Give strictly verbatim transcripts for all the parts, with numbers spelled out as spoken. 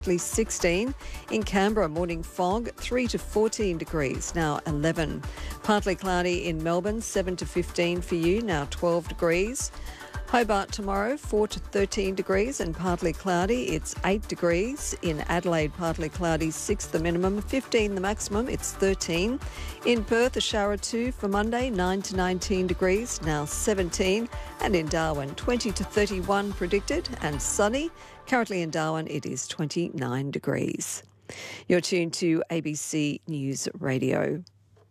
sixteen. In Canberra, morning fog, three to fourteen degrees, now eleven. Partly cloudy in Melbourne, seven to fifteen for you, now twelve degrees. Hobart tomorrow, four to thirteen degrees and partly cloudy, it's eight degrees. In Adelaide, partly cloudy, six the minimum, fifteen the maximum, it's thirteen. In Perth, a shower or two for Monday, nine to nineteen degrees, now seventeen. And in Darwin, twenty to thirty-one predicted and sunny. Currently in Darwin, it is twenty-nine degrees. You're tuned to A B C News Radio.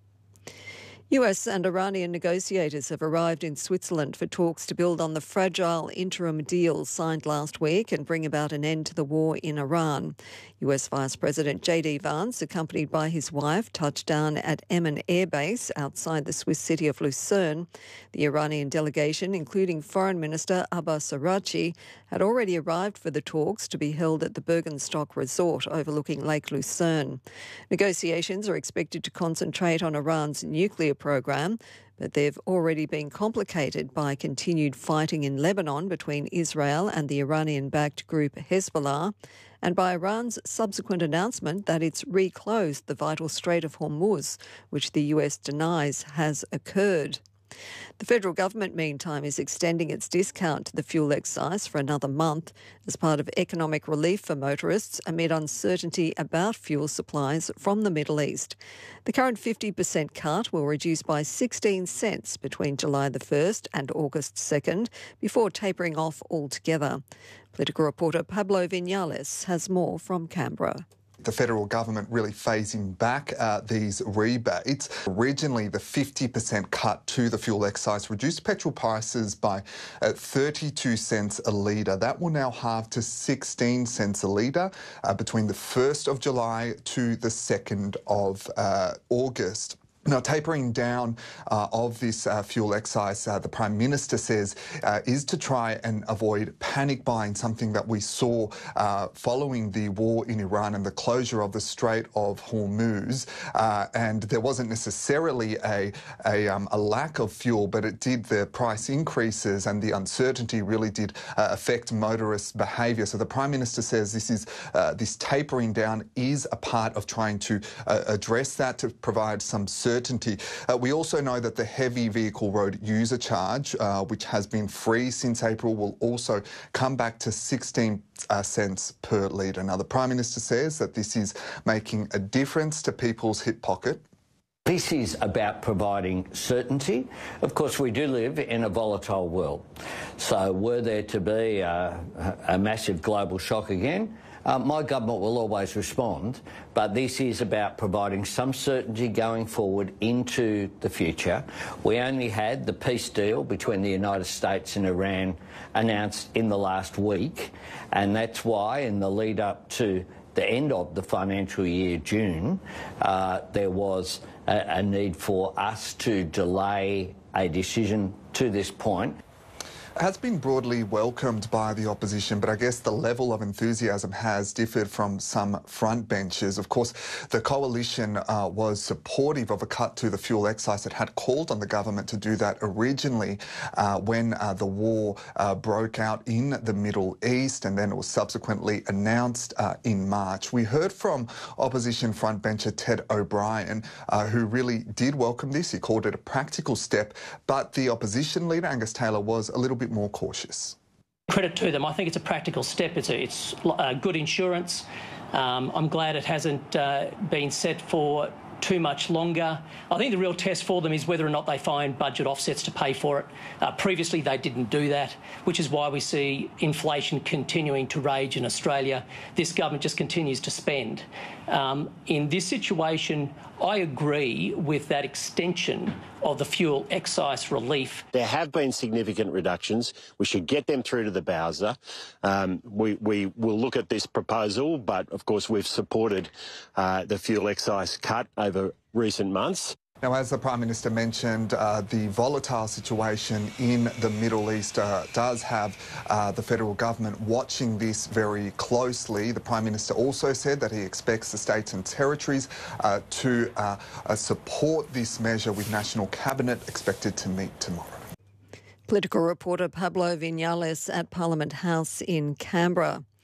U S and Iranian negotiators have arrived in Switzerland for talks to build on the fragile interim deal signed last week and bring about an end to the war in Iran. U S Vice President J D Vance, accompanied by his wife, touched down at Emmen Air Base outside the Swiss city of Lucerne. The Iranian delegation, including Foreign Minister Abbas Araghchi, had already arrived for the talks to be held at the Bergenstock Resort overlooking Lake Lucerne. Negotiations are expected to concentrate on Iran's nuclear program, but they've already been complicated by continued fighting in Lebanon between Israel and the Iranian-backed group Hezbollah, and by Iran's subsequent announcement that it's reclosed the vital Strait of Hormuz, which the U S denies has occurred. The federal government, meantime, is extending its discount to the fuel excise for another month as part of economic relief for motorists amid uncertainty about fuel supplies from the Middle East. The current fifty percent cut will reduce by sixteen cents between July the first and August second before tapering off altogether. Political reporter Pablo Vinales has more from Canberra. The federal government really phasing back uh, these rebates. Originally, the fifty percent cut to the fuel excise reduced petrol prices by uh, thirty-two cents a litre. That will now halve to sixteen cents a litre uh, between the first of July to the second of uh, August. Now, tapering down uh, of this uh, fuel excise, uh, the Prime Minister says, uh, is to try and avoid panic buying, something that we saw uh, following the war in Iran and the closure of the Strait of Hormuz. Uh, and there wasn't necessarily a, a, um, a lack of fuel, but it did, the price increases and the uncertainty really did uh, affect motorists' behaviour. So the Prime Minister says this is uh, this tapering down is a part of trying to uh, address that, to provide some certainty. Certainty. Uh, we also know that the heavy vehicle road user charge, uh, which has been free since April, will also come back to sixteen uh, cents per litre. Now, the Prime Minister says that this is making a difference to people's hip pocket. This is about providing certainty. Of course, we do live in a volatile world. So were there to be a, a massive global shock again, Uh, my government will always respond, but this is about providing some certainty going forward into the future. We only had the peace deal between the United States and Iran announced in the last week, and that's why in the lead up to the end of the financial year, June, uh, there was a, a need for us to delay a decision to this point. Has been broadly welcomed by the opposition, but I guess the level of enthusiasm has differed from some front benches. Of course, the coalition uh, was supportive of a cut to the fuel excise. It had called on the government to do that originally uh, when uh, the war uh, broke out in the Middle East, and then it was subsequently announced uh, in March. We heard from opposition frontbencher Ted O'Brien, uh, who really did welcome this. He called it a practical step, but the opposition leader, Angus Taylor, was a little bit more cautious. Credit to them. I think it's a practical step. It's, a, it's uh, good insurance. Um, I'm glad it hasn't uh, been set for too much longer. I think the real test for them is whether or not they find budget offsets to pay for it. Uh, previously, they didn't do that, which is why we see inflation continuing to rage in Australia. This government just continues to spend. Um, in this situation, I agree with that extension of the fuel excise relief. There have been significant reductions. We should get them through to the Bowser. Um, we, we will look at this proposal, but of course we've supported uh, the fuel excise cut over recent months. Now, as the Prime Minister mentioned, uh, the volatile situation in the Middle East uh, does have uh, the federal government watching this very closely. The Prime Minister also said that he expects the states and territories uh, to uh, uh, support this measure, with National Cabinet expected to meet tomorrow. Political reporter Pablo Vinales at Parliament House in Canberra.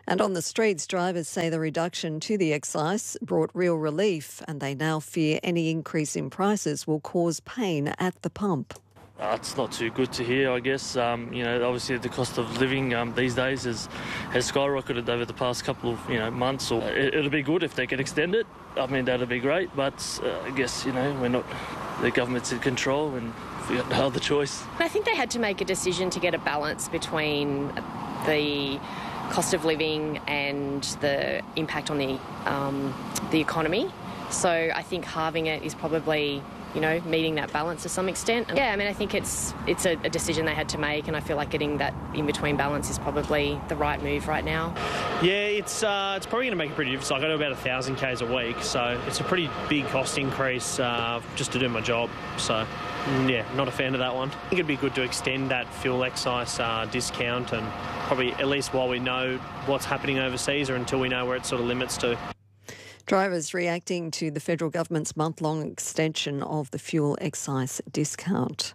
And on the streets, drivers say the reduction to the excise brought real relief, and they now fear any increase in prices will cause pain at the pump. Uh, it's not too good to hear, I guess. Um, you know, obviously the cost of living um, these days has, has skyrocketed over the past couple of you know months. Or it, it'll be good if they can extend it. I mean, that'd be great. But uh, I guess you know we're not. The government's in control, and we got no other choice. I think they had to make a decision to get a balance between the cost of living and the impact on the um, the economy. So I think halving it is probably, you know, meeting that balance to some extent. Yeah, I mean, I think it's it's a, a decision they had to make, and I feel like getting that in-between balance is probably the right move right now. Yeah, it's uh, it's probably going to make a pretty difference. Like, I do about one thousand kays a week, so it's a pretty big cost increase uh, just to do my job. So, yeah, not a fan of that one. I think it'd be good to extend that fuel excise uh, discount, and probably at least while we know what's happening overseas, or until we know where it sort of limits to. Drivers reacting to the federal government's month-long extension of the fuel excise discount.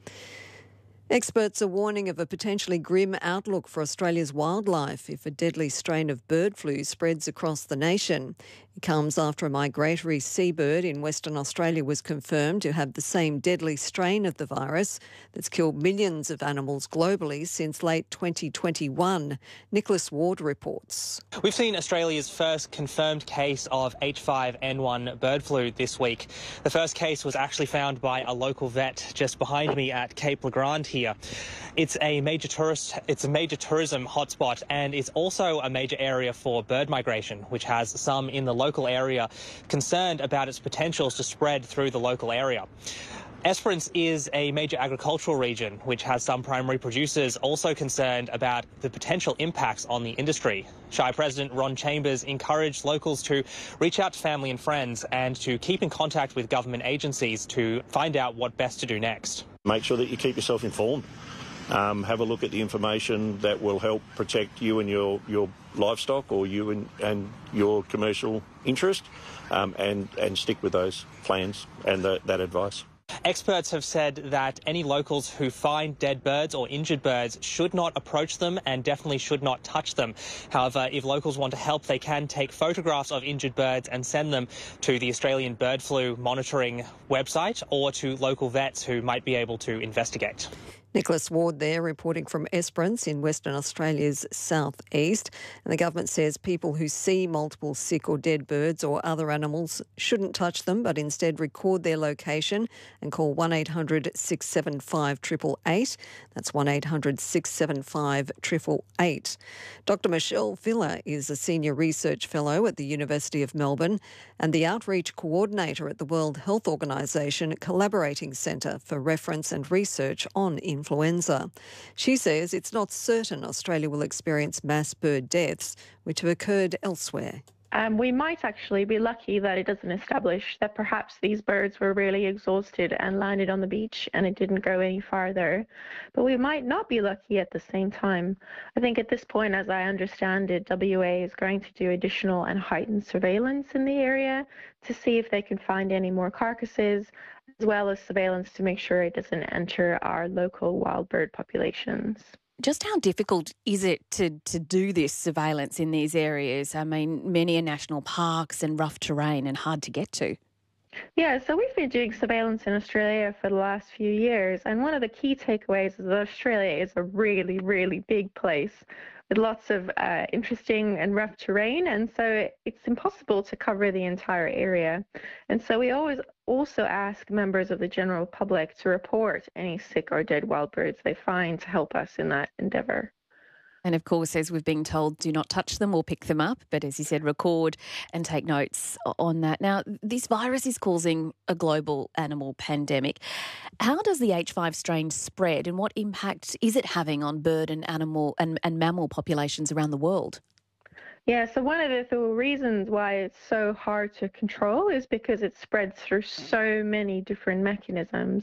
Experts are warning of a potentially grim outlook for Australia's wildlife if a deadly strain of bird flu spreads across the nation. It comes after a migratory seabird in Western Australia was confirmed to have the same deadly strain of the virus that's killed millions of animals globally since late twenty twenty-one. Nicholas Ward reports. We've seen Australia's first confirmed case of H five N one bird flu this week. The first case was actually found by a local vet just behind me at Cape Le Grand here. It's a major tourist, it's a major tourism hotspot, and it's also a major area for bird migration, which has some in the local area concerned about its potentials to spread through the local area. Esperance is a major agricultural region, which has some primary producers also concerned about the potential impacts on the industry. Shire President Ron Chambers encouraged locals to reach out to family and friends and to keep in contact with government agencies to find out what best to do next. Make sure that you keep yourself informed. Um, have a look at the information that will help protect you and your, your livestock, or you and, and your commercial interest, um, and, and stick with those plans and the, that advice. Experts have said that any locals who find dead birds or injured birds should not approach them and definitely should not touch them. However, if locals want to help, they can take photographs of injured birds and send them to the Australian Bird Flu Monitoring website or to local vets who might be able to investigate. Nicholas Ward there reporting from Esperance in Western Australia's southeast. And the government says people who see multiple sick or dead birds or other animals shouldn't touch them, but instead record their location and call one eight hundred six seven five eight eight eight. That's one eight hundred six seven five eight eight eight. Doctor Michelle Villa is a senior research fellow at the University of Melbourne and the outreach coordinator at the World Health Organization Collaborating Centre for Reference and Research on Influenza. She says it's not certain Australia will experience mass bird deaths, which have occurred elsewhere. Um, we might actually be lucky that it doesn't establish that perhaps these birds were really exhausted and landed on the beach and it didn't go any farther. But we might not be lucky at the same time. I think at this point, as I understand it, W A is going to do additional and heightened surveillance in the area to see if they can find any more carcasses, as well as surveillance to make sure it doesn't enter our local wild bird populations. Just how difficult is it to, to do this surveillance in these areas? I mean, many are national parks and rough terrain and hard to get to. Yeah, so we've been doing surveillance in Australia for the last few years, and one of the key takeaways is that Australia is a really, really big place with lots of uh, interesting and rough terrain, and so it's impossible to cover the entire area. And so we always also ask members of the general public to report any sick or dead wild birds they find to help us in that endeavour. And of course, as we've been told, do not touch them or pick them up, but as you said, record and take notes on that. Now, this virus is causing a global animal pandemic. How does the H five strain spread and what impact is it having on bird and animal and, and mammal populations around the world? Yeah, so one of the, the reasons why it's so hard to control is because it spreads through so many different mechanisms.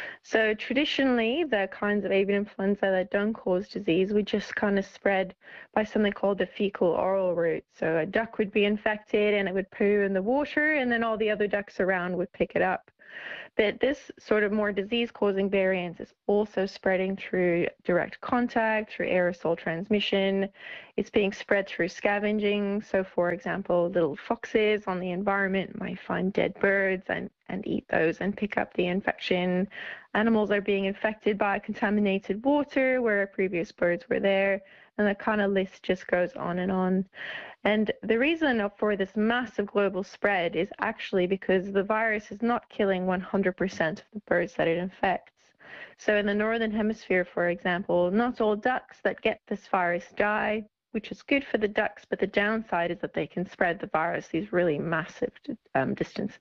So traditionally, the kinds of avian influenza that don't cause disease would just kind of spread by something called the fecal-oral route. So a duck would be infected and it would poo in the water, and then all the other ducks around would pick it up. But this sort of more disease-causing variant is also spreading through direct contact, through aerosol transmission. It's being spread through scavenging. So, for example, little foxes on the environment might find dead birds and, and eat those and pick up the infection. Animals are being infected by contaminated water where previous birds were there. And the kind of list just goes on and on. And the reason for this massive global spread is actually because the virus is not killing one hundred percent of the birds that it infects. So in the Northern Hemisphere, for example, not all ducks that get this virus die, which is good for the ducks, but the downside is that they can spread the virus these really massive um, distances.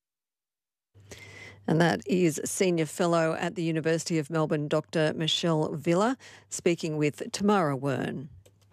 And that is Senior Fellow at the University of Melbourne, Doctor Michelle Villa, speaking with Tamara Wern.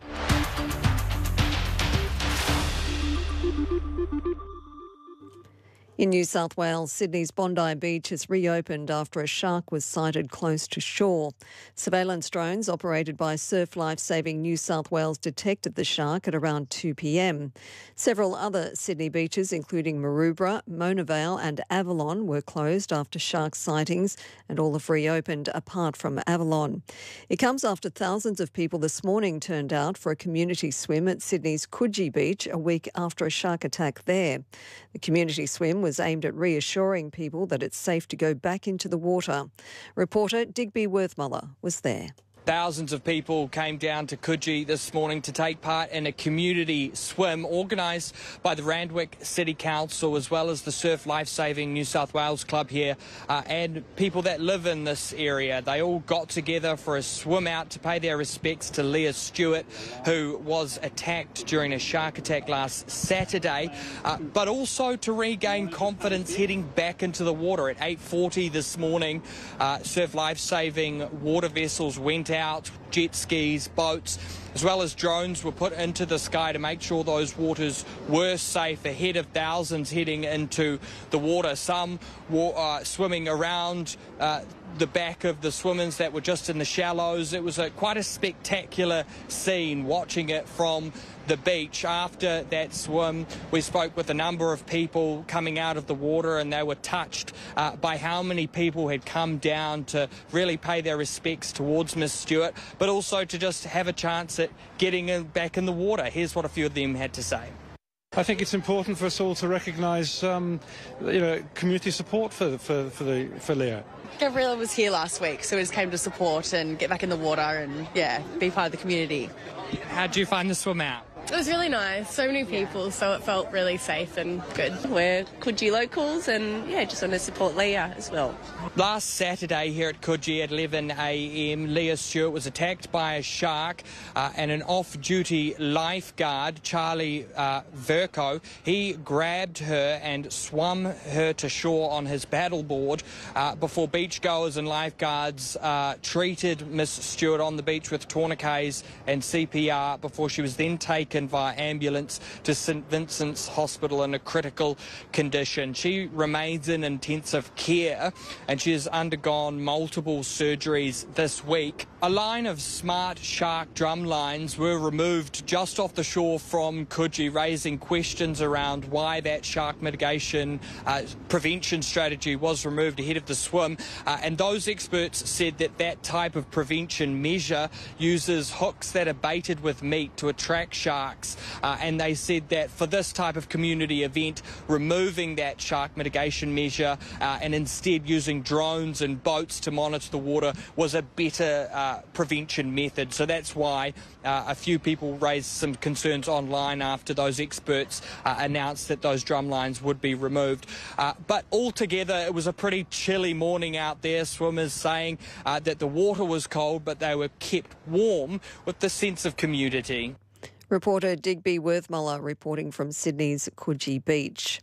In New South Wales, Sydney's Bondi Beach has reopened after a shark was sighted close to shore. Surveillance drones operated by Surf Life Saving New South Wales detected the shark at around two p m. Several other Sydney beaches, including Maroubra, Mona Vale and Avalon, were closed after shark sightings, and all have reopened apart from Avalon. It comes after thousands of people this morning turned out for a community swim at Sydney's Coogee Beach a week after a shark attack there. The community swim was was aimed at reassuring people that it's safe to go back into the water. Reporter Digby Worthmuller was there. Thousands of people came down to Coogee this morning to take part in a community swim organised by the Randwick City Council as well as the Surf Life Saving New South Wales Club here uh, and people that live in this area. They all got together for a swim out to pay their respects to Leah Stewart, who was attacked during a shark attack last Saturday, uh, but also to regain confidence heading back into the water. At eight forty this morning, uh, Surf Life Saving water vessels went out. Out, jet skis, boats, as well as drones were put into the sky to make sure those waters were safe ahead of thousands heading into the water. Some were uh, swimming around uh, the back of the swimmers that were just in the shallows. It was a, quite a spectacular scene watching it from the beach. After that swim, we spoke with a number of people coming out of the water, and they were touched uh, by how many people had come down to really pay their respects towards Miss Stewart, but also to just have a chance at getting in, back in the water. Here's what a few of them had to say. I think it's important for us all to recognise, um, you know, community support for for for, the, for Leo. Gabriella was here last week, so we just came to support and get back in the water and, yeah, be part of the community. How did you find the swim out? It was really nice, so many people, so it felt really safe and good. We're Coogee locals and, yeah, just want to support Leah as well. Last Saturday here at Coogee at eleven a m, Leah Stewart was attacked by a shark uh, and an off-duty lifeguard, Charlie uh, Verco, he grabbed her and swum her to shore on his paddleboard uh, before beachgoers and lifeguards uh, treated Miss Stewart on the beach with tourniquets and C P R before she was then taken via ambulance to St Vincent's Hospital in a critical condition. She remains in intensive care and she has undergone multiple surgeries this week. A line of smart shark drum lines were removed just off the shore from Coogee, raising questions around why that shark mitigation uh, prevention strategy was removed ahead of the swim. Uh, and those experts said that that type of prevention measure uses hooks that are baited with meat to attract sharks. Uh, and they said that for this type of community event, removing that shark mitigation measure uh, and instead using drones and boats to monitor the water was a better uh, prevention method. So that's why uh, a few people raised some concerns online after those experts uh, announced that those drum lines would be removed. Uh, but altogether, it was a pretty chilly morning out there. Swimmers saying uh, that the water was cold, but they were kept warm with the sense of community. Reporter Digby Worthmuller reporting from Sydney's Coogee Beach.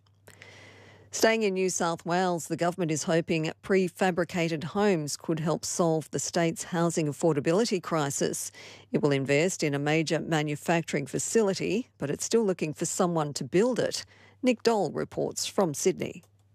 Staying in New South Wales, the government is hoping prefabricated homes could help solve the state's housing affordability crisis. It will invest in a major manufacturing facility, but it's still looking for someone to build it. Nick Dole reports from Sydney.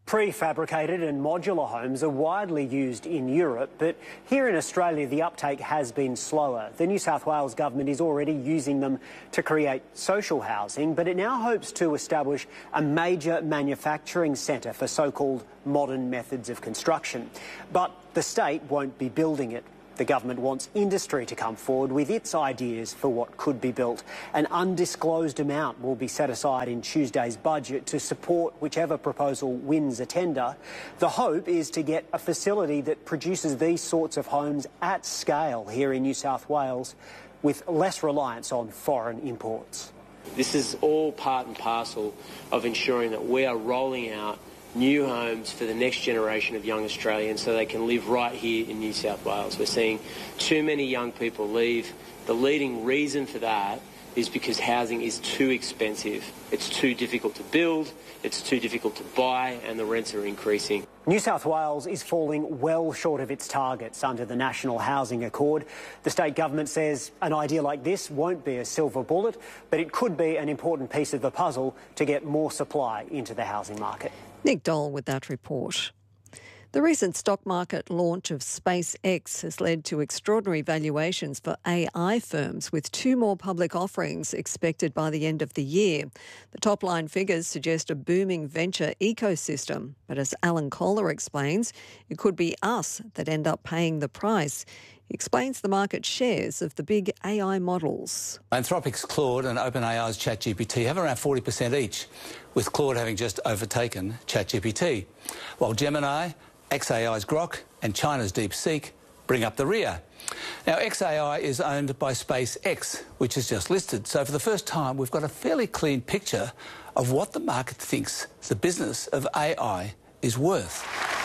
Prefabricated and modular homes are widely used in Europe, but here in Australia the uptake has been slower. The New South Wales government is already using them to create social housing, but it now hopes to establish a major manufacturing centre for so-called modern methods of construction. But the state won't be building it. The government wants industry to come forward with its ideas for what could be built. An undisclosed amount will be set aside in Tuesday's budget to support whichever proposal wins a tender. The hope is to get a facility that produces these sorts of homes at scale here in New South Wales with less reliance on foreign imports. This is all part and parcel of ensuring that we are rolling out new homes for the next generation of young Australians so they can live right here in New South Wales. We're seeing too many young people leave. The leading reason for that is because housing is too expensive. It's too difficult to build, it's too difficult to buy, and the rents are increasing. New South Wales is falling well short of its targets under the National Housing Accord. The state government says an idea like this won't be a silver bullet, but it could be an important piece of the puzzle to get more supply into the housing market. Nick Dole with that report. The recent stock market launch of SpaceX has led to extraordinary valuations for A I firms, with two more public offerings expected by the end of the year. The top-line figures suggest a booming venture ecosystem, but as Alan Kohler explains, it could be us that end up paying the price. He explains the market shares of the big A I models. Anthropic's Claude and OpenAI's ChatGPT have around forty percent each, with Claude having just overtaken ChatGPT, while Gemini, xAI's Grok and China's DeepSeek bring up the rear. Now, xAI is owned by SpaceX, which is just listed, so for the first time we've got a fairly clean picture of what the market thinks the business of A I is worth.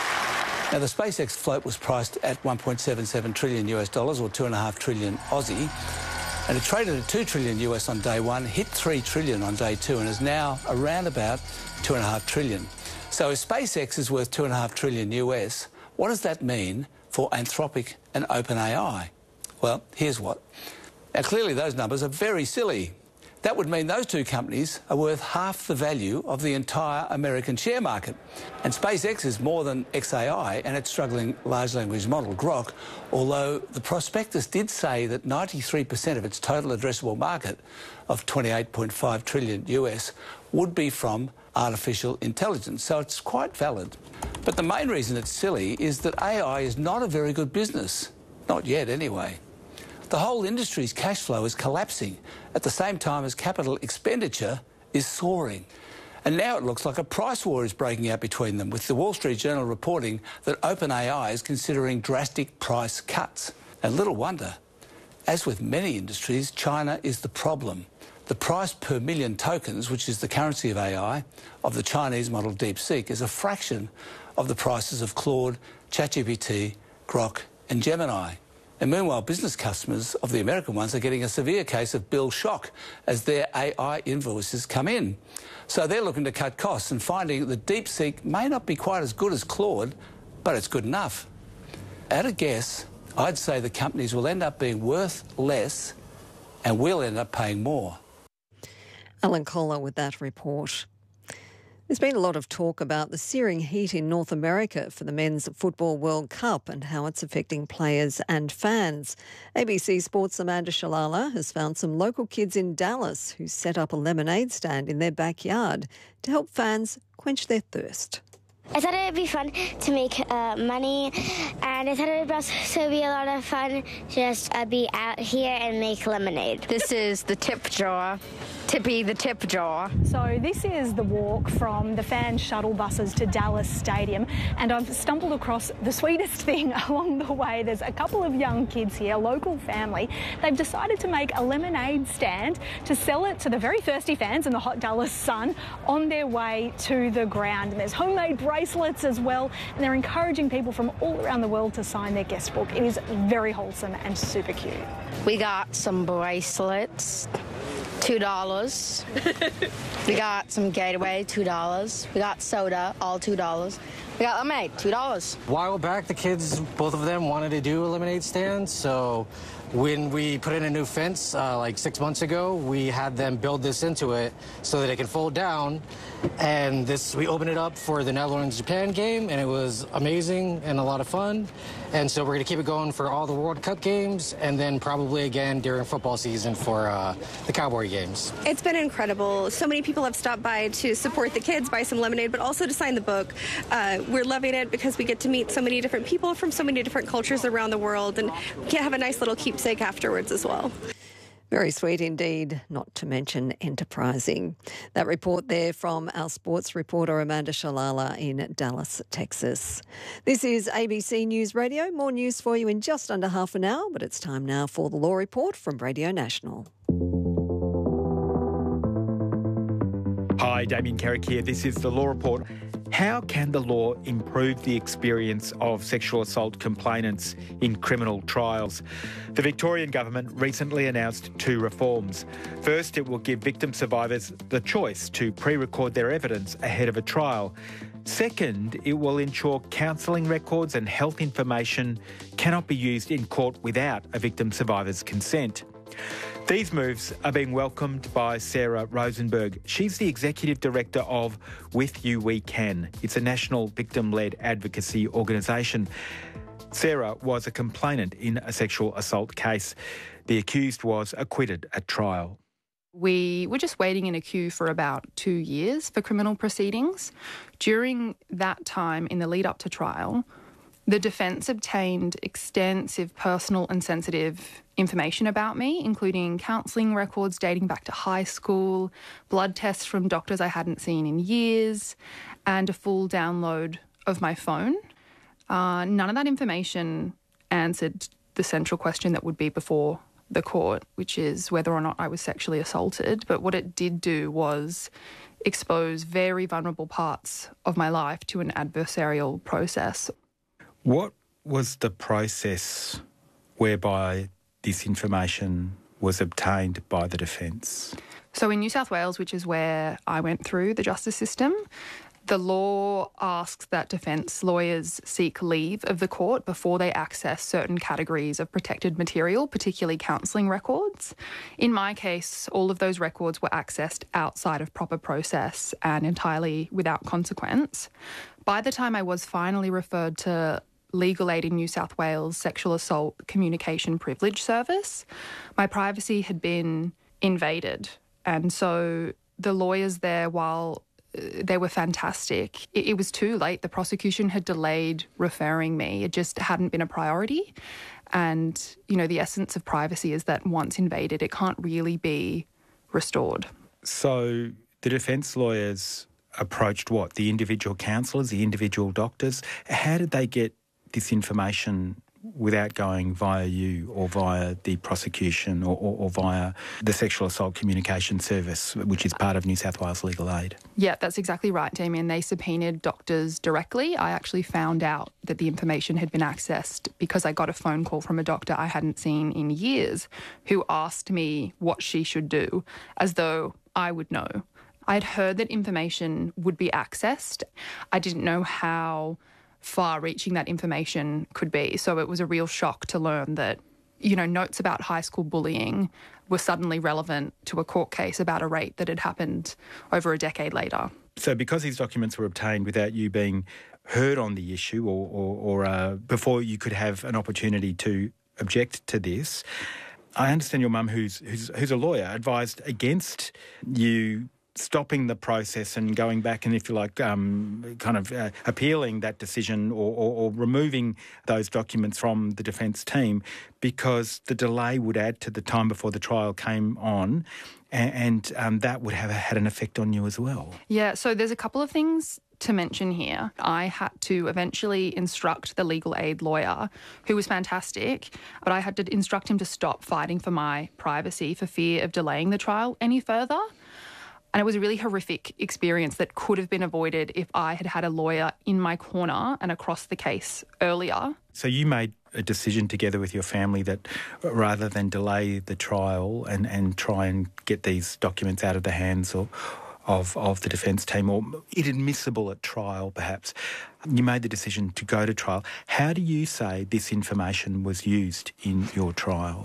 Now, the SpaceX float was priced at one point seven seven trillion US dollars, or two and a half trillion Aussie, and it traded at two trillion US on day one, hit three trillion on day two, and is now around about two and a half trillion. So if SpaceX is worth two and a half trillion US, what does that mean for Anthropic and OpenAI? Well, here's what. Now, clearly those numbers are very silly. That would mean those two companies are worth half the value of the entire American share market. And SpaceX is more than xAI and its struggling large language model, Grok, although the prospectus did say that ninety-three percent of its total addressable market of twenty-eight point five trillion US would be from artificial intelligence, so it's quite valid. But the main reason it's silly is that A I is not a very good business. Not yet, anyway. The whole industry's cash flow is collapsing at the same time as capital expenditure is soaring. And now it looks like a price war is breaking out between them, with the Wall Street Journal reporting that OpenAI is considering drastic price cuts. And little wonder. As with many industries, China is the problem. The price per million tokens, which is the currency of A I, of the Chinese model DeepSeek, is a fraction of the prices of Claude, ChatGPT, Grok and Gemini. And meanwhile, business customers of the American ones are getting a severe case of bill shock as their A I invoices come in. So they're looking to cut costs and finding that DeepSeek may not be quite as good as Claude, but it's good enough. At a guess, I'd say the companies will end up being worth less and we'll end up paying more. Alan Kohler with that report. There's been a lot of talk about the searing heat in North America for the Men's Football World Cup and how it's affecting players and fans. A B C Sports' Amanda Shalala has found some local kids in Dallas who set up a lemonade stand in their backyard to help fans quench their thirst. I thought it would be fun to make uh, money, and I thought it would also be a lot of fun just uh, be out here and make lemonade. This is the tip jar. Tippy the tip jar. So this is the walk from the fan shuttle buses to Dallas Stadium, and I've stumbled across the sweetest thing along the way. There's a couple of young kids here, a local family. They've decided to make a lemonade stand to sell it to the very thirsty fans in the hot Dallas sun on their way to the ground. And there's homemade bracelets as well, and they're encouraging people from all around the world to sign their guest book. It is very wholesome and super cute. We got some bracelets. two dollars. We got some Gatorade, two dollars. We got soda, all two dollars. We got lemonade, two dollars. A while back, the kids, both of them, wanted to do a lemonade stand, so When we put in a new fence uh, like six months ago, we had them build this into it so that it can fold down. And this, we opened it up for the Netherlands-Japan game, and it was amazing and a lot of fun. And so we're going to keep it going for all the World Cup games, and then probably again during football season for uh, the Cowboy games. It's been incredible. So many people have stopped by to support the kids, buy some lemonade, but also to sign the book. Uh, we're loving it because we get to meet so many different people from so many different cultures around the world, and we can have a nice little keepsake afterwards as well. Very sweet indeed, not to mention enterprising. That report there from our sports reporter Amanda Shalala in Dallas, Texas. This is A B C News Radio. More news for you in just under half an hour, but it's time now for the Law Report from Radio National. Hi, Damien Carrick here. This is the Law Report. How can the law improve the experience of sexual assault complainants in criminal trials? The Victorian government recently announced two reforms. First, it will give victim survivors the choice to pre-record their evidence ahead of a trial. Second, it will ensure counselling records and health information cannot be used in court without a victim survivor's consent. These moves are being welcomed by Sarah Rosenberg. She's the Executive Director of With You We Can. It's a national victim-led advocacy organisation. Sarah was a complainant in a sexual assault case. The accused was acquitted at trial. We were just waiting in a queue for about two years for criminal proceedings. During that time, in the lead up to trial, the defence obtained extensive personal and sensitive information about me, including counselling records dating back to high school, blood tests from doctors I hadn't seen in years, and a full download of my phone. Uh, none of that information answered the central question that would be before the court, which is whether or not I was sexually assaulted. But what it did do was expose very vulnerable parts of my life to an adversarial process. What was the process whereby this information was obtained by the defence? So in New South Wales, which is where I went through the justice system, the law asks that defence lawyers seek leave of the court before they access certain categories of protected material, particularly counselling records. In my case, all of those records were accessed outside of proper process and entirely without consequence. By the time I was finally referred to Legal Aid in New South Wales Sexual Assault Communication Privilege Service, my privacy had been invaded. And so the lawyers there, while they were fantastic, it, it was too late. The prosecution had delayed referring me. It just hadn't been a priority. And, you know, the essence of privacy is that once invaded, it can't really be restored. So the defence lawyers approached what? The individual counsellors, the individual doctors? How did they get this information without going via you or via the prosecution or, or, or via the Sexual Assault Communication Service, which is part of New South Wales Legal Aid? Yeah, that's exactly right, Damien. They subpoenaed doctors directly. I actually found out that the information had been accessed because I got a phone call from a doctor I hadn't seen in years who asked me what she should do, as though I would know. I had heard that information would be accessed. I didn't know how far-reaching that information could be. So it was a real shock to learn that, you know, notes about high school bullying were suddenly relevant to a court case about a rape that had happened over a decade later. So because these documents were obtained without you being heard on the issue or, or, or uh, before you could have an opportunity to object to this, I understand your mum, who's, who's, who's a lawyer, advised against you stopping the process and going back and, if you like, um, kind of uh, appealing that decision or, or, or removing those documents from the defence team because the delay would add to the time before the trial came on and, and um, that would have had an effect on you as well. Yeah, so there's a couple of things to mention here. I had to eventually instruct the legal aid lawyer, who was fantastic, but I had to instruct him to stop fighting for my privacy for fear of delaying the trial any further. And it was a really horrific experience that could have been avoided if I had had a lawyer in my corner and across the case earlier. So you made a decision together with your family that rather than delay the trial and, and try and get these documents out of the hands of, of, of the defence team, or inadmissible at trial perhaps, you made the decision to go to trial. How do you say this information was used in your trial?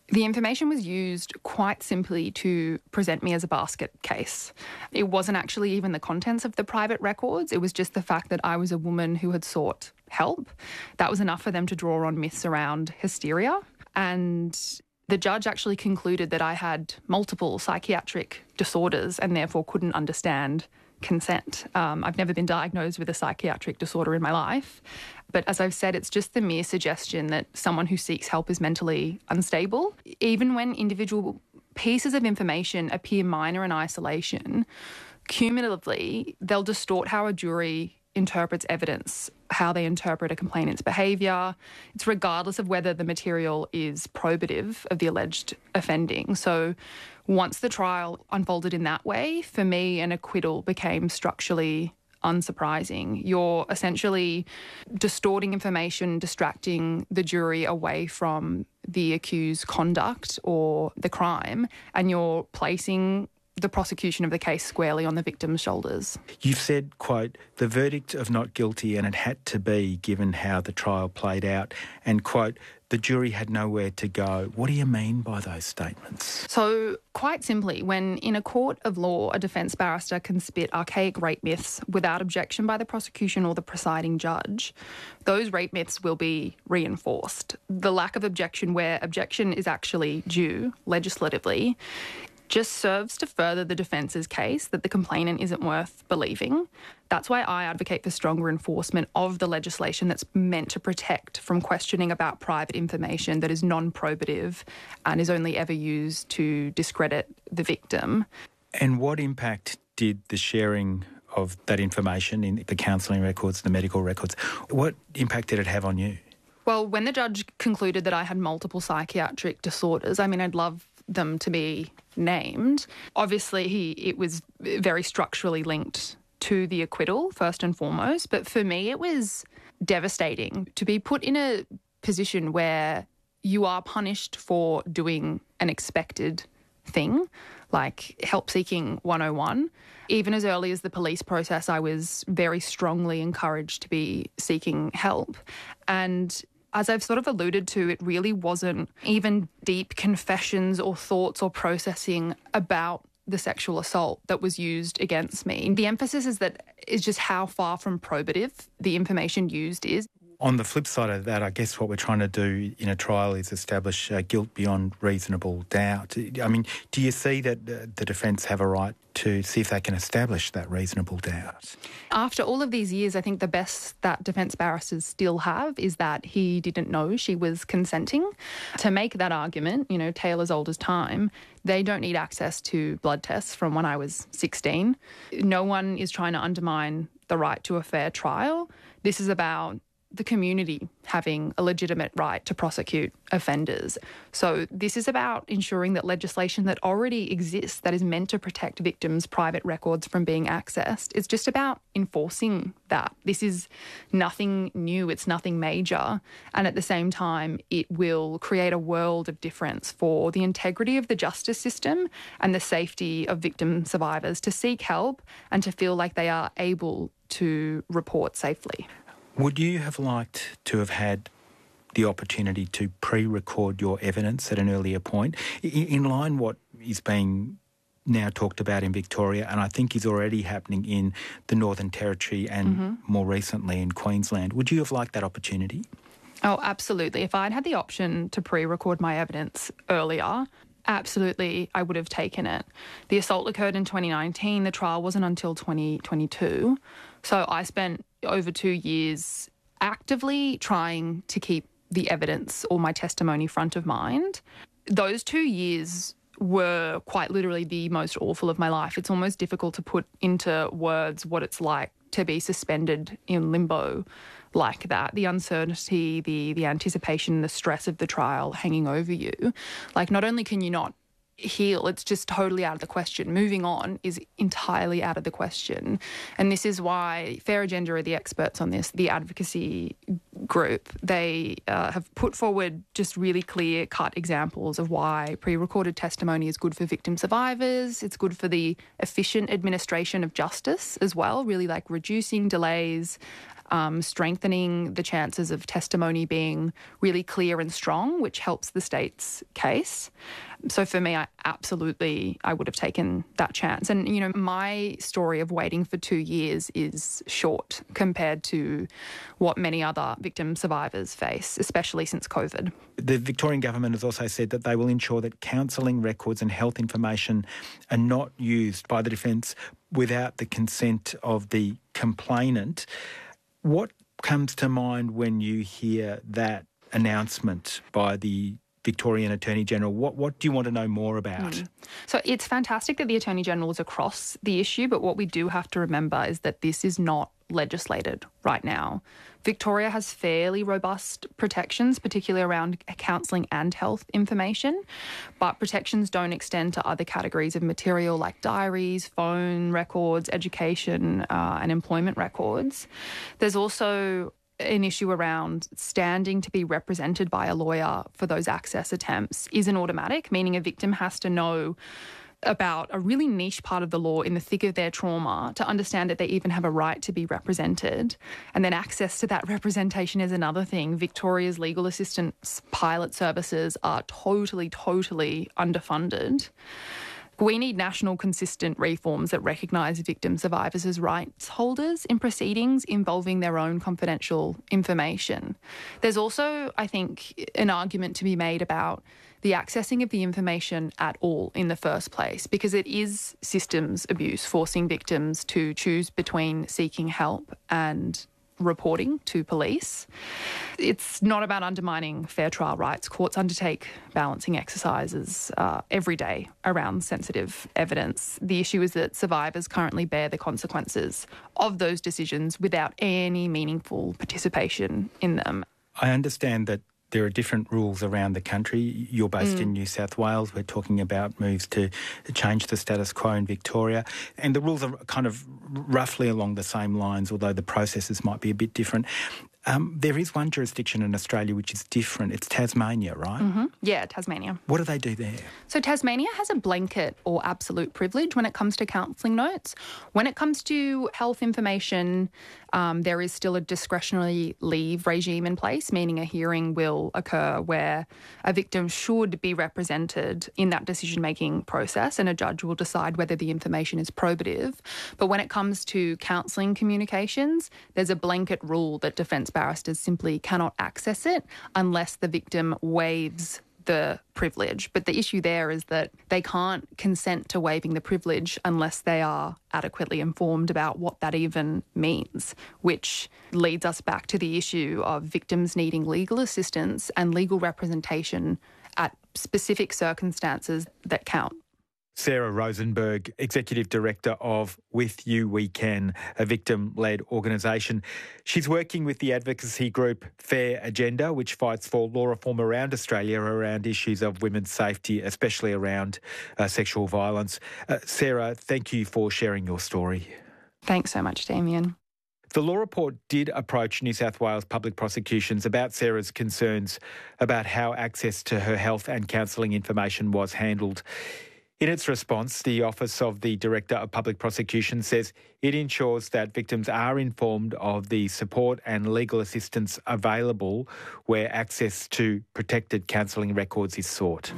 The information was used quite simply to present me as a basket case. It wasn't actually even the contents of the private records. It was just the fact that I was a woman who had sought help. That was enough for them to draw on myths around hysteria. And the judge actually concluded that I had multiple psychiatric disorders and therefore couldn't understand consent. Um, I've never been diagnosed with a psychiatric disorder in my life. But as I've said, it's just the mere suggestion that someone who seeks help is mentally unstable. Even when individual pieces of information appear minor in isolation, cumulatively, they'll distort how a jury interprets evidence, how they interpret a complainant's behaviour. It's regardless of whether the material is probative of the alleged offending. So once the trial unfolded in that way, for me, an acquittal became structurally unsurprising. You're essentially distorting information, distracting the jury away from the accused's conduct or the crime, and you're placing the prosecution of the case squarely on the victim's shoulders. You've said, quote, the verdict of not guilty and it had to be given how the trial played out, and, quote, the jury had nowhere to go. What do you mean by those statements? So, quite simply, when in a court of law a defence barrister can spit archaic rape myths without objection by the prosecution or the presiding judge, those rape myths will be reinforced. The lack of objection where objection is actually due legislatively just serves to further the defence's case that the complainant isn't worth believing. That's why I advocate for stronger enforcement of the legislation that's meant to protect from questioning about private information that is non-probative and is only ever used to discredit the victim. And what impact did the sharing of that information in the counselling records, the medical records, what impact did it have on you? Well, when the judge concluded that I had multiple psychiatric disorders, I mean, I'd love them to be named. Obviously, he it was very structurally linked to the acquittal, first and foremost. But for me, it was devastating to be put in a position where you are punished for doing an expected thing, like help-seeking one oh one. Even as early as the police process, I was very strongly encouraged to be seeking help. And as I've sort of alluded to, it really wasn't even deep confessions or thoughts or processing about the sexual assault that was used against me. The emphasis is that is just how far from probative the information used is. On the flip side of that, I guess what we're trying to do in a trial is establish uh, guilt beyond reasonable doubt. I mean, do you see that uh, the defence have a right to see if they can establish that reasonable doubt? After all of these years, I think the best that defence barristers still have is that he didn't know she was consenting. To make that argument, you know, tale as old as time, they don't need access to blood tests from when I was sixteen. No one is trying to undermine the right to a fair trial. This is about the community having a legitimate right to prosecute offenders. So this is about ensuring that legislation that already exists that is meant to protect victims' private records from being accessed, it's just about enforcing that. This is nothing new, it's nothing major, and at the same time it will create a world of difference for the integrity of the justice system and the safety of victim survivors to seek help and to feel like they are able to report safely. Would you have liked to have had the opportunity to pre-record your evidence at an earlier point, in line what is being now talked about in Victoria and I think is already happening in the Northern Territory and mm-hmm. more recently in Queensland? Would you have liked that opportunity? Oh, absolutely. If I'd had the option to pre-record my evidence earlier, absolutely, I would have taken it. The assault occurred in twenty nineteen. The trial wasn't until twenty twenty-two. So I spent over two years actively trying to keep the evidence or my testimony front of mind. Those two years were quite literally the most awful of my life. It's almost difficult to put into words what it's like to be suspended in limbo like that. The uncertainty, the the anticipation, the stress of the trial hanging over you. Like, not only can you not heal, it's just totally out of the question. Moving on is entirely out of the question. And this is why Fair Agenda are the experts on this, the advocacy group. They uh, have put forward just really clear-cut examples of why pre-recorded testimony is good for victim survivors. It's good for the efficient administration of justice as well, really like reducing delays, um, strengthening the chances of testimony being really clear and strong, which helps the state's case. So for me, I absolutely, I would have taken that chance. And, you know, my story of waiting for two years is short compared to what many other victim survivors face, especially since COVID. The Victorian government has also said that they will ensure that counselling records and health information are not used by the defence without the consent of the complainant. What comes to mind when you hear that announcement by the Victorian Attorney-General? What what do you want to know more about? Mm. So it's fantastic that the Attorney-General is across the issue, but what we do have to remember is that this is not legislated right now. Victoria has fairly robust protections, particularly around counselling and health information, but protections don't extend to other categories of material like diaries, phone records, education uh, and employment records. There's also an issue around standing to be represented by a lawyer for those access attempts isn't automatic, meaning a victim has to know about a really niche part of the law in the thick of their trauma to understand that they even have a right to be represented. And then access to that representation is another thing. Victoria's legal assistance pilot services are totally, totally underfunded. We need national consistent reforms that recognise victim survivors as rights holders in proceedings involving their own confidential information. There's also, I think, an argument to be made about the accessing of the information at all in the first place, because it is systems abuse, forcing victims to choose between seeking help and reporting to police. It's not about undermining fair trial rights. Courts undertake balancing exercises uh, every day around sensitive evidence. The issue is that survivors currently bear the consequences of those decisions without any meaningful participation in them. I understand that there are different rules around the country. You're based Mm. in New South Wales. We're talking about moves to change the status quo in Victoria. And the rules are kind of roughly along the same lines, although the processes might be a bit different. Um, there is one jurisdiction in Australia which is different. It's Tasmania, right? Mm-hmm. Yeah, Tasmania. What do they do there? So Tasmania has a blanket or absolute privilege when it comes to counselling notes. When it comes to health information, um, there is still a discretionary leave regime in place, meaning a hearing will occur where a victim should be represented in that decision-making process and a judge will decide whether the information is probative. But when it comes to counselling communications, there's a blanket rule that defence barristers simply cannot access it unless the victim waives the privilege. But the issue there is that they can't consent to waiving the privilege unless they are adequately informed about what that even means, which leads us back to the issue of victims needing legal assistance and legal representation at specific circumstances that count. Sarah Rosenberg, Executive Director of With You We Can, a victim-led organisation. She's working with the advocacy group Fair Agenda, which fights for law reform around Australia around issues of women's safety, especially around uh, sexual violence. Uh, Sarah, thank you for sharing your story. Thanks so much, Damien. The Law Report did approach New South Wales Public Prosecutions about Sarah's concerns about how access to her health and counselling information was handled. In its response, the Office of the Director of Public Prosecution says it ensures that victims are informed of the support and legal assistance available where access to protected counselling records is sought.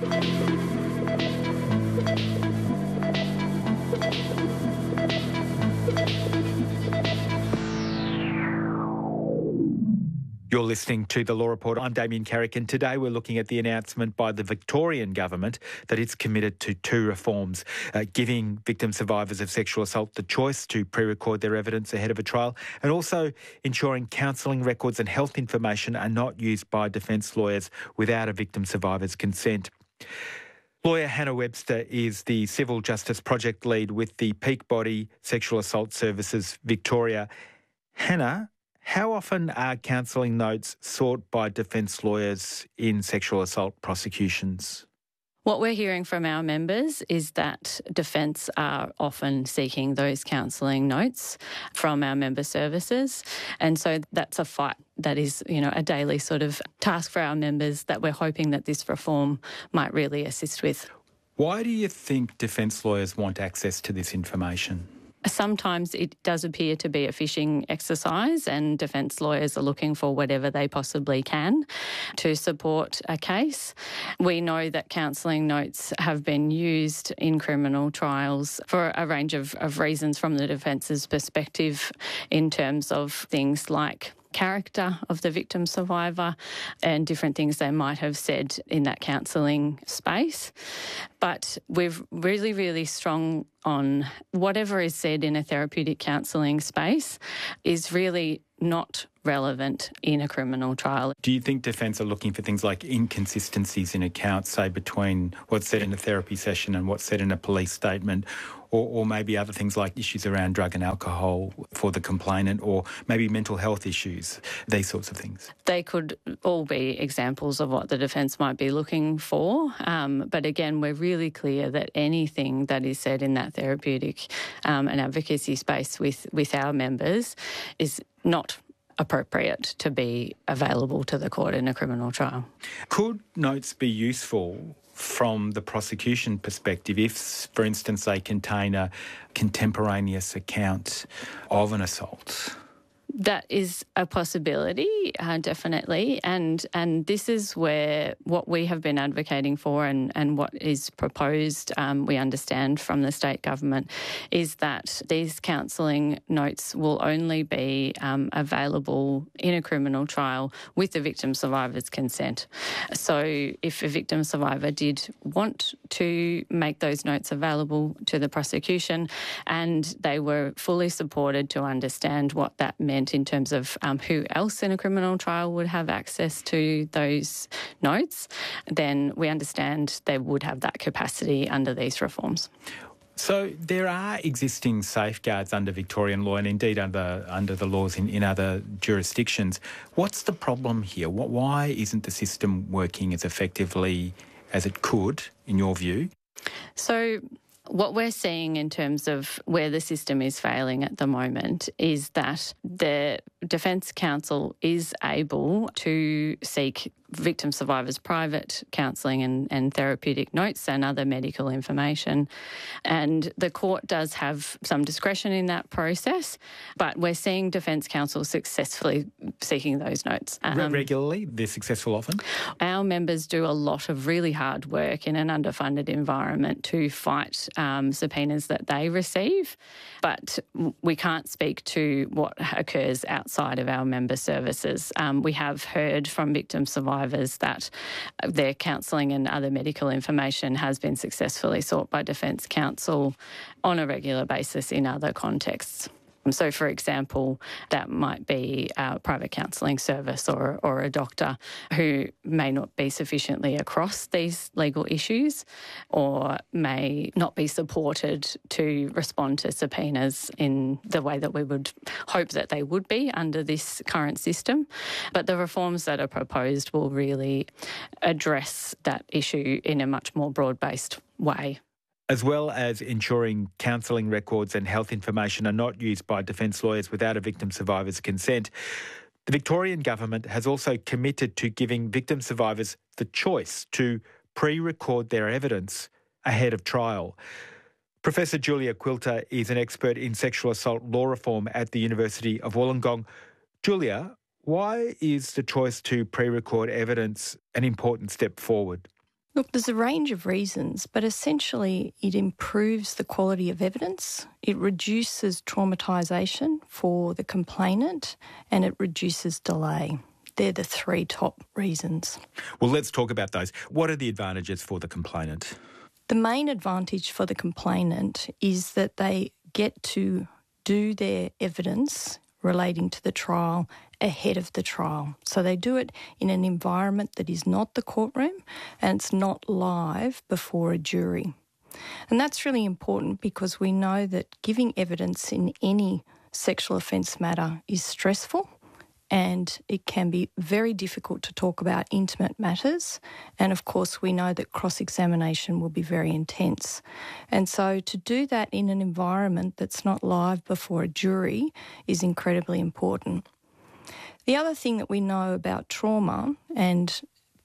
You're listening to The Law Report. I'm Damien Carrick, and today we're looking at the announcement by the Victorian government that it's committed to two reforms, uh, giving victim survivors of sexual assault the choice to pre-record their evidence ahead of a trial, and also ensuring counselling records and health information are not used by defence lawyers without a victim survivor's consent. Lawyer Hannah Webster is the Civil Justice Project Lead with the peak body Sexual Assault Services Victoria. Hannah, how often are counselling notes sought by defence lawyers in sexual assault prosecutions? What we're hearing from our members is that defence are often seeking those counselling notes from our member services. And so that's a fight that is, you know, a daily sort of task for our members that we're hoping that this reform might really assist with. Why do you think defence lawyers want access to this information? Sometimes it does appear to be a fishing exercise, and defence lawyers are looking for whatever they possibly can to support a case. We know that counselling notes have been used in criminal trials for a range of, of reasons from the defence's perspective, in terms of things like character of the victim survivor and different things they might have said in that counselling space. But we're really, really strong on whatever is said in a therapeutic counselling space is really not relevant in a criminal trial. Do you think defence are looking for things like inconsistencies in accounts, say, between what's said in a therapy session and what's said in a police statement, or, or maybe other things like issues around drug and alcohol for the complainant, or maybe mental health issues, these sorts of things? They could all be examples of what the defence might be looking for. Um, but again, we're really clear that anything that is said in that therapeutic um, and advocacy space with, with our members is not appropriate to be available to the court in a criminal trial. Could notes be useful from the prosecution perspective if, for instance, they contain a contemporaneous account of an assault? That is a possibility, uh, definitely. And and this is where what we have been advocating for and, and what is proposed, um, we understand from the state government, is that these counselling notes will only be um, available in a criminal trial with the victim survivor's consent. So if a victim survivor did want to make those notes available to the prosecution and they were fully supported to understand what that meant in terms of um, who else in a criminal trial would have access to those notes, then we understand they would have that capacity under these reforms. So there are existing safeguards under Victorian law and indeed under under the laws in, in other jurisdictions. What's the problem here? What, why isn't the system working as effectively as it could, in your view? So what we're seeing in terms of where the system is failing at the moment is that the Defence Counsel is able to seek victim survivors' private counselling and, and therapeutic notes and other medical information. And the court does have some discretion in that process, but we're seeing Defence Counsel successfully seeking those notes. Um, Regularly? They're successful often? Our members do a lot of really hard work in an underfunded environment to fight um, subpoenas that they receive, but we can't speak to what occurs outside of our member services. Um, we have heard from victim survivors that their counselling and other medical information has been successfully sought by Defence Counsel on a regular basis in other contexts. So, for example, that might be a private counselling service or, or a doctor who may not be sufficiently across these legal issues or may not be supported to respond to subpoenas in the way that we would hope that they would be under this current system. But the reforms that are proposed will really address that issue in a much more broad-based way. As well as ensuring counselling records and health information are not used by defence lawyers without a victim survivor's consent, the Victorian government has also committed to giving victim survivors the choice to pre-record their evidence ahead of trial. Professor Julia Quilter is an expert in sexual assault law reform at the University of Wollongong. Julia, why is the choice to pre-record evidence an important step forward? Look, there's a range of reasons, but essentially it improves the quality of evidence, it reduces traumatisation for the complainant, and it reduces delay. They're the three top reasons. Well, let's talk about those. What are the advantages for the complainant? The main advantage for the complainant is that they get to do their evidence relating to the trial ahead of the trial. So they do it in an environment that is not the courtroom and it's not live before a jury. And that's really important because we know that giving evidence in any sexual offence matter is stressful and it can be very difficult to talk about intimate matters. And of course, we know that cross-examination will be very intense. And so to do that in an environment that's not live before a jury is incredibly important. The other thing that we know about trauma, and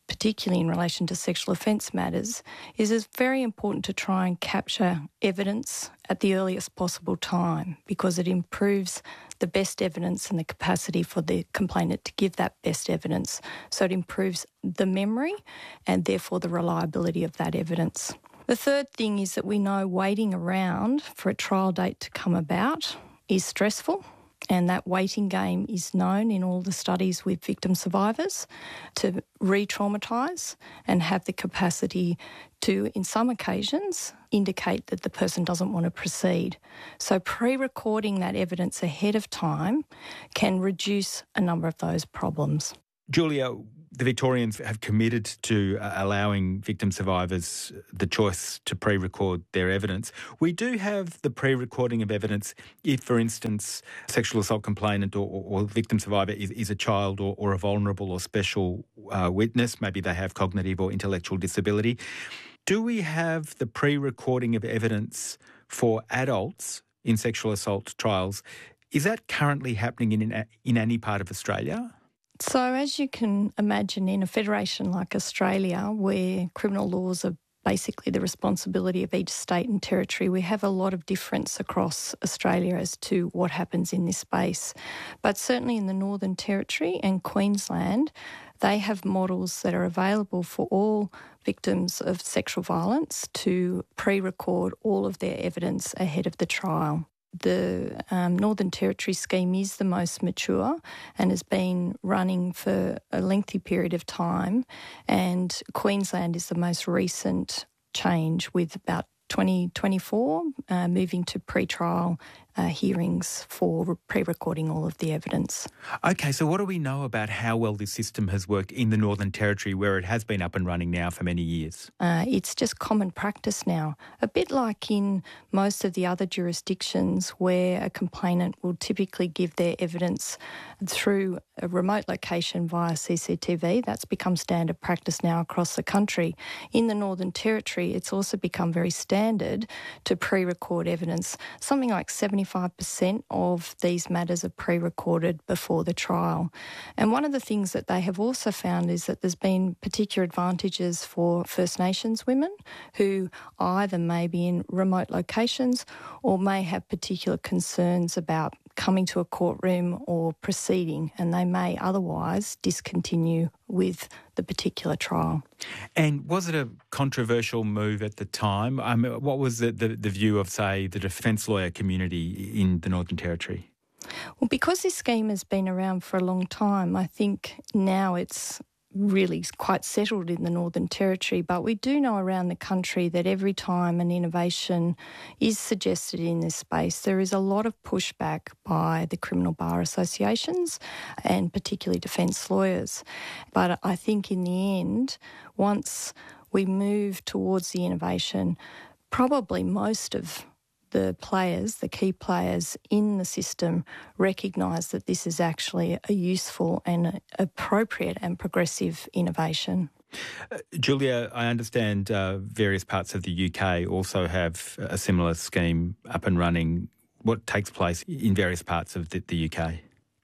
particularly in relation to sexual offence matters, is it's very important to try and capture evidence at the earliest possible time because it improves the best evidence and the capacity for the complainant to give that best evidence. So it improves the memory and therefore the reliability of that evidence. The third thing is that we know waiting around for a trial date to come about is stressful. And that waiting game is known in all the studies with victim survivors to re-traumatise and have the capacity to, in some occasions, indicate that the person doesn't want to proceed. So pre-recording that evidence ahead of time can reduce a number of those problems. Julia, the Victorians have committed to uh, allowing victim survivors the choice to pre-record their evidence. We do have the pre-recording of evidence if, for instance, a sexual assault complainant or, or, or victim survivor is, is a child or, or a vulnerable or special uh, witness. Maybe they have cognitive or intellectual disability. Do we have the pre-recording of evidence for adults in sexual assault trials? Is that currently happening in, in any part of Australia? So as you can imagine, in a federation like Australia, where criminal laws are basically the responsibility of each state and territory, we have a lot of difference across Australia as to what happens in this space. But certainly in the Northern Territory and Queensland, they have models that are available for all victims of sexual violence to pre-record all of their evidence ahead of the trial. The um, Northern Territory scheme is the most mature and has been running for a lengthy period of time, and Queensland is the most recent change with about twenty twenty-four uh, moving to pre-trial uh, hearings for pre-recording all of the evidence. Okay, so what do we know about how well this system has worked in the Northern Territory where it has been up and running now for many years? Uh, it's just common practice now, a bit like in most of the other jurisdictions where a complainant will typically give their evidence through a remote location via C C T V. That's become standard practice now across the country. In the Northern Territory, it's also become very standard to pre-record evidence. Something like seventy-five percent of these matters are pre-recorded before the trial. And one of the things that they have also found is that there's been particular advantages for First Nations women who either may be in remote locations or may have particular concerns about coming to a courtroom or proceeding, and they may otherwise discontinue with the particular trial. And was it a controversial move at the time? Um, what was the, the, the view of, say, the defence lawyer community in the Northern Territory? Well, because this scheme has been around for a long time, I think now it's really quite settled in the Northern Territory, but we do know around the country that every time an innovation is suggested in this space, there is a lot of pushback by the criminal bar associations and particularly defence lawyers. But I think in the end, once we move towards the innovation, probably most of the players, the key players in the system, recognise that this is actually a useful and appropriate and progressive innovation. Uh, Julia, I understand uh, various parts of the U K also have a similar scheme up and running. What takes place in various parts of the, the U K?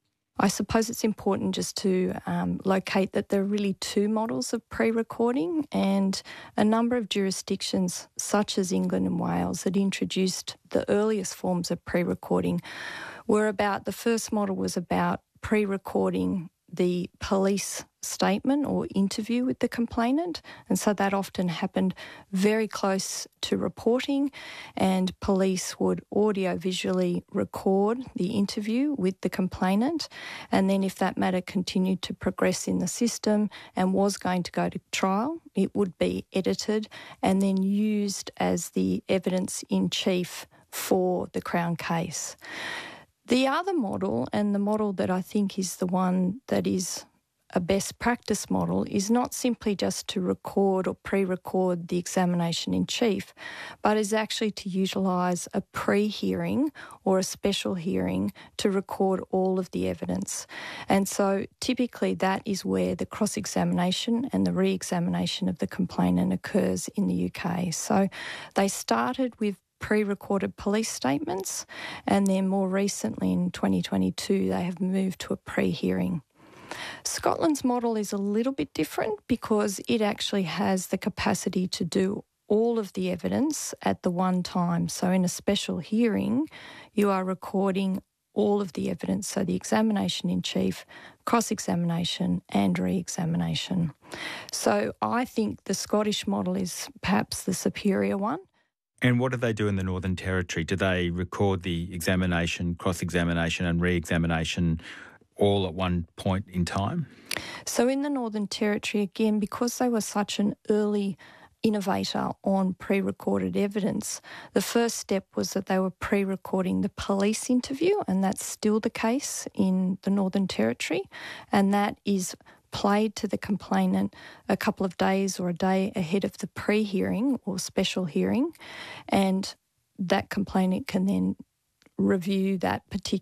I suppose it's important just to um, locate that there are really two models of pre-recording, and a number of jurisdictions such as England and Wales that introduced the earliest forms of pre-recording were about, the first model was about pre-recording the police statement or interview with the complainant, and so that often happened very close to reporting, and police would audio-visually record the interview with the complainant, and then if that matter continued to progress in the system and was going to go to trial, it would be edited and then used as the evidence in chief for the Crown case. The other model, and the model that I think is the one that is a best practice model, is not simply just to record or pre-record the examination in chief, but is actually to utilise a pre-hearing or a special hearing to record all of the evidence. And so typically that is where the cross-examination and the re-examination of the complainant occurs in the U K. So they started with pre-recorded police statements, and then more recently in twenty twenty-two they have moved to a pre-hearing. Scotland's model is a little bit different because it actually has the capacity to do all of the evidence at the one time. So in a special hearing, you are recording all of the evidence, so the examination in chief, cross-examination and re-examination. So I think the Scottish model is perhaps the superior one. And what do they do in the Northern Territory? Do they record the examination, cross-examination and re-examination all at one point in time? So in the Northern Territory, again, because they were such an early innovator on pre-recorded evidence, the first step was that they were pre-recording the police interview, and that's still the case in the Northern Territory, and that is played to the complainant a couple of days or a day ahead of the pre-hearing or special hearing, and that complainant can then review that particular